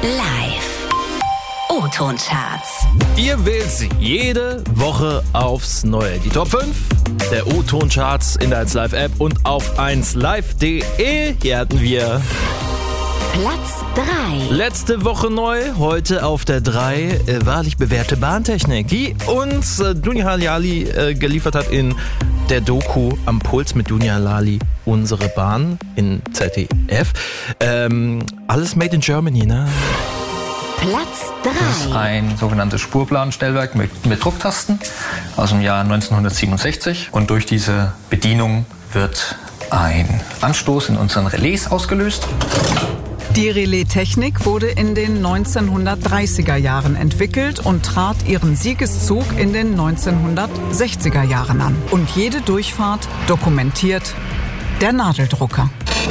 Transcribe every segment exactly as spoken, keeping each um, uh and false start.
Live. O-Ton-Charts. Ihr wählt sie jede Woche aufs Neue. Die Top fünf der O-Ton-Charts in der eins Live App und auf eins live punkt de. Hier hatten wir Platz drei. letzte Woche neu, heute auf der drei, äh, wahrlich bewährte Bahntechnik, die uns äh, Dunja Halali äh, geliefert hat in der Doku Am Puls mit Dunja Halali, unsere Bahn in Z D F. Ähm, alles made in Germany, ne? Platz Das ist drei. ein sogenanntes Spurplanstellwerk mit, mit Drucktasten aus dem Jahr neunzehnhundertsiebenundsechzig. Und durch diese Bedienung wird ein Anstoß in unseren Relais ausgelöst. Die Relaistechnik wurde in den neunzehnhundertdreißiger Jahren entwickelt und trat ihren Siegeszug in den neunzehnhundertsechziger Jahren an. Und jede Durchfahrt dokumentiert der Nadeldrucker.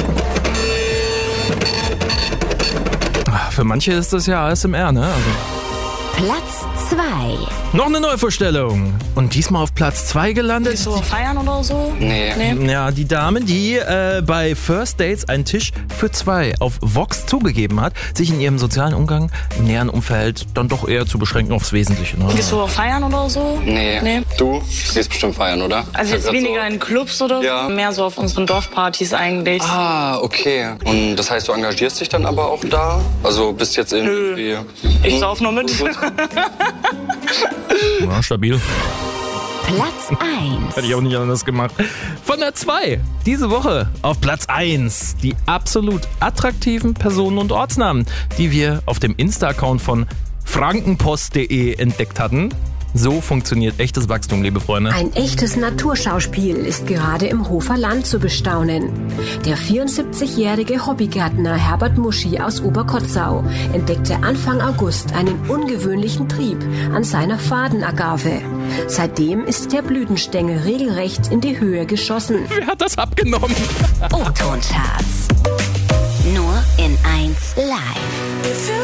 Für manche ist das ja A S M R, ne? Also Platz zwei. noch eine Neuvorstellung. Und diesmal auf Platz zwei gelandet. So feiern oder so? Nee. Nee. Ja, die Dame, die äh, bei First Dates einen Tisch für zwei auf Vox zugegeben hat, sich in ihrem sozialen Umgang im näheren Umfeld dann doch eher zu beschränken aufs Wesentliche. Ne? Gehst du feiern oder so? Nee. Nee. Du gehst bestimmt feiern, oder? Also Ich jetzt hab grad weniger in Clubs oder so? Ja. Mehr so auf unseren Dorfpartys eigentlich. So ah, okay. Und das heißt, du engagierst dich dann aber auch da? Also bist jetzt irgendwie... Ich sauf nur mit. Ja, stabil. Platz eins. Hätte ich auch nicht anders gemacht. Von der zwei. Diese Woche auf Platz eins. Die absolut attraktiven Personen- und Ortsnamen, die wir auf dem Insta-Account von frankenpost punkt de entdeckt hatten. So funktioniert echtes Wachstum, liebe Freunde. Ein echtes Naturschauspiel ist gerade im Hofer Land zu bestaunen. Der vierundsiebzigjährige Hobbygärtner Herbert Muschi aus Oberkotzau entdeckte Anfang August einen ungewöhnlichen Trieb an seiner Fadenagave. Seitdem ist der Blütenstängel regelrecht in die Höhe geschossen. Wer hat das abgenommen? O-Ton-Charts. Nur in eins Live.